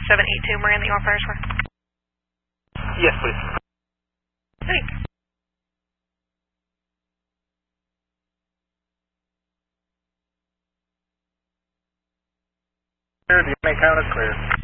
782 Moran that you want fires for? Yes, please. Thanks. The unit count is clear.